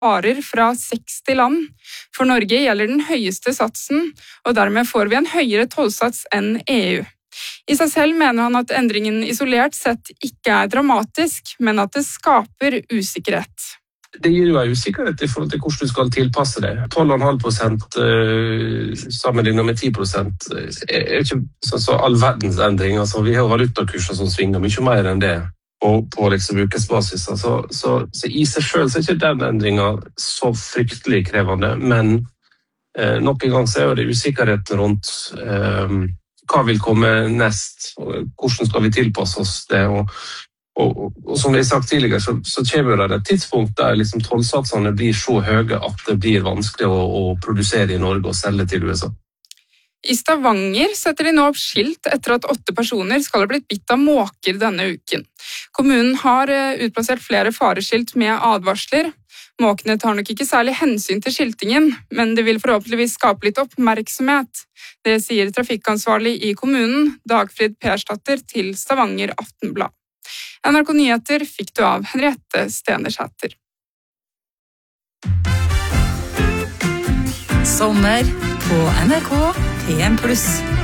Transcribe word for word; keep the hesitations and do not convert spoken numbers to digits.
varer fra seksti land. For Norge gjelder den høyeste satsen, og dermed får vi en høyere tollsats enn E U. I seg selv mener han at endringen isolert sett ikke er dramatisk, men at det skaper usikkerhet. Det gir jo en usikkerhet i forhold til hvordan du skal tilpasse det. tolv komma fem prosent uh, sammenlignet med ti prosent er ikke så, så all verdens endring. Altså, vi har valutakurser som svinger mye mer enn det på, på liksom ukesbasis. Altså, så, så i seg selv så er ikke den endringen så fryktelig krevende, men uh, nok en gang så er det usikkerheten rundt uh, hva vil komme nest, og hvordan skal vi tilpasse oss det, og Og, og, og som jeg har sagt tidligere, så, så kommer det et tidspunkt der liksom tollsatsene blir så høye at det blir vanskelig å, å produsere i Norge og selge til U S A. I Stavanger setter de nå opp skilt etter at åtte personer skal ha blitt bitt av måker denne uken. Kommunen har utplassert flere fareskilt med advarsler. Måkene tar nok ikke særlig hensyn til skiltingen, men det vil forhåpentligvis skape litt oppmerksomhet. Det sier trafikkansvarlig i kommunen, Dagfrid Persdatter, til Stavanger Aftenblad. N R K Nyheter fikk du av Henriette Stenersæter. Sommer på N R K P M pluss.